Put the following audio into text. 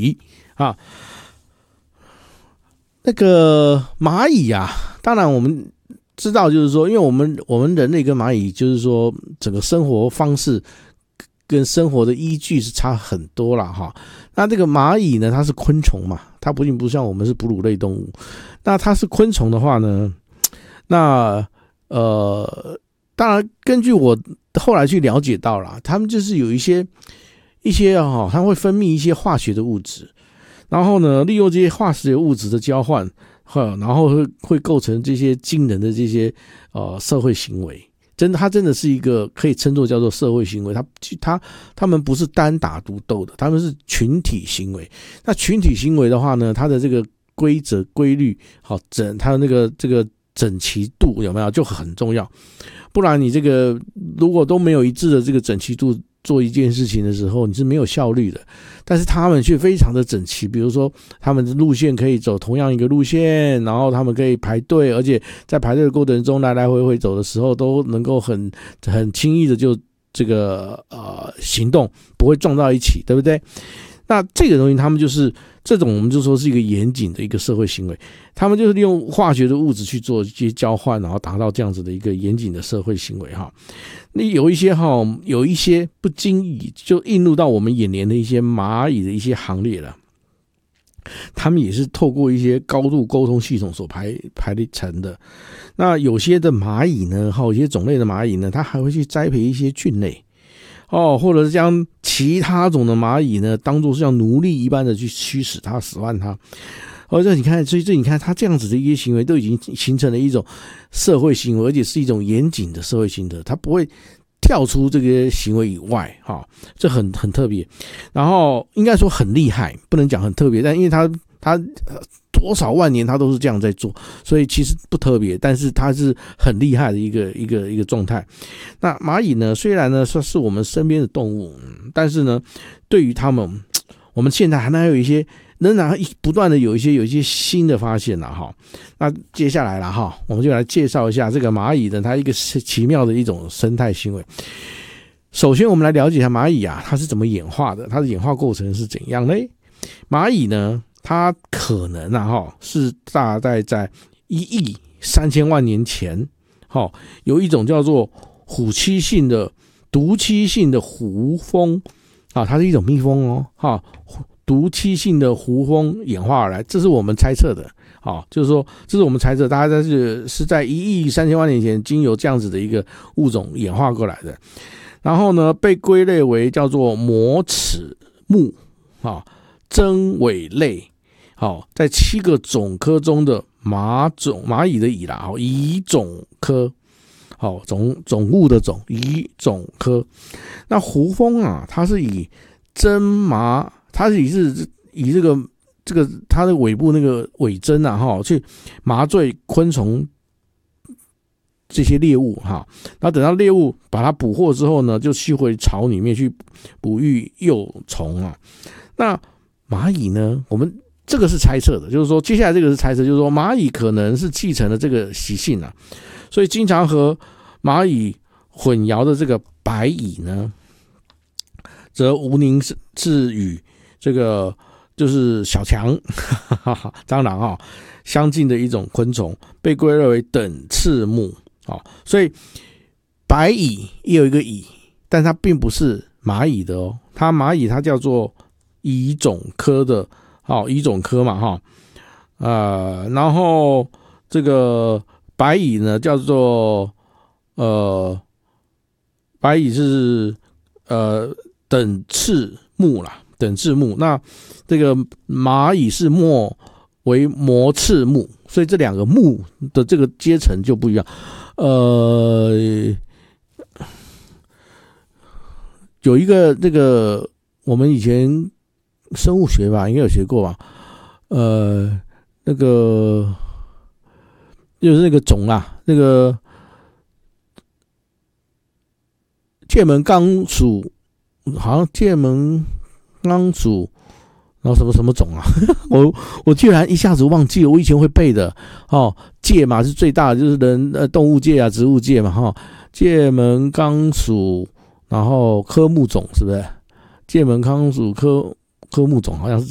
题啊。那个蚂蚁啊，当然我们知道，就是说，因为我们人类跟蚂蚁，就是说整个生活方式跟生活的依据是差很多啦哈。那这个蚂蚁呢，它是昆虫嘛，它并不像我们是哺乳类动物。那它是昆虫的话呢，那当然根据我后来去了解到啦，他们就是有一些它会分泌一些化学的物质。然后呢，利用这些化学物质的交换，然后会构成这些惊人的这些社会行为。它真的是一个可以称作叫做社会行为。他们不是单打独斗的，他们是群体行为。那群体行为的话呢，它的这个规则规律，它的这个整齐度有没有就很重要。不然你这个如果都没有一致的这个整齐度，做一件事情的时候，你是没有效率的。但是他们却非常的整齐，比如说他们的路线可以走同样一个路线，然后他们可以排队，而且在排队的过程中来来回回走的时候，都能够很轻易的就这个行动，不会撞到一起，对不对？那这个东西他们就是这种，我们就说是一个严谨的一个社会行为。他们就是利用化学的物质去做一些交换，然后达到这样子的一个严谨的社会行为哈。那有一些不经意就映入到我们眼帘的一些蚂蚁的一些行列了。他们也是透过一些高度沟通系统所排成的。那有些的蚂蚁呢，有些种类的蚂蚁呢，它还会去栽培一些菌类。或者是将其他种的蚂蚁呢，当作是像奴隶一般的去驱使它、使唤它。所以你看，它这样子的一些行为都已经形成了一种社会行为，而且是一种严谨的社会行为，它不会跳出这个行为以外，这很特别。然后应该说很厉害，不能讲很特别，但因为它多少万年它都是这样在做，所以其实不特别，但是它是很厉害的一个状态。那蚂蚁呢，虽然呢是我们身边的动物，但是呢，对于它们，我们现在还有一些仍然不断的有一些新的发现啦哈。那接下来啦哈，我们就来介绍一下这个蚂蚁的它一个奇妙的一种生态行为。首先，我们来了解一下蚂蚁啊，它是怎么演化的，它的演化过程是怎样呢？蚂蚁呢，它可能是大概在1亿3000万年前，有一种叫做毒漆性的胡蜂它是一种蜜蜂毒漆性的胡蜂演化而来，这是我们猜测的。就是说，这是我们猜测，大概是在1亿3000万年前经由这样子的一个物种演化过来的。然后呢，被归类为叫做膜齿目真尾类。在7个种科中的蚂蚁的蚁啦，蚁种科，种物的种，蚁种科。那胡蜂啊，它是以它是以这个它的尾部那个尾针啊，去麻醉昆虫这些猎物然后等到猎物把它捕获之后呢，就吸回巢里面去哺育幼虫啊。那蚂蚁呢，我们这个是猜测的，就是说接下来这个是猜测，就是说蚂蚁可能是继承了这个习性啊，所以经常和蚂蚁混淆的这个白蚁呢，则无宁是与这个就是小强蟑螂相近的一种昆虫，被归类为等翅目所以白蚁也有一个蚁，但它并不是蚂蚁的蚂蚁它叫做蚁种科的。蚁种科嘛然后这个白蚁呢叫做白蚁是等翅目啦，等翅目。那这个蚂蚁是为膜翅目，所以这两个目的这个阶层就不一样。有一个这个我们以前生物学吧，应该有学过吧？那个就是那个种啊，那个界门纲属，好像界门纲属，然后什么什么种啊？我居然一下子忘记了，我以前会背的界嘛是最大的，就是动物界啊、植物界嘛界门纲属，然后科目种是不是？界门纲属科目种好像是